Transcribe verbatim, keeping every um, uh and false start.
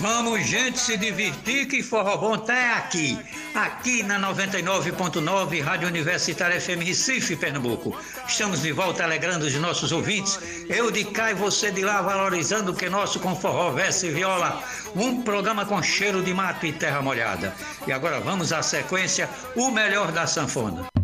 Vamos, gente, se divertir, que forró bom tá aqui. Aqui na noventa e nove ponto nove, Rádio Universitária F M Recife, Pernambuco. Estamos de volta alegrando os nossos ouvintes. Eu de cá e você de lá, valorizando o que é nosso com forró, verso e viola. Um programa com cheiro de mato e terra molhada. E agora vamos à sequência, o melhor da sanfona.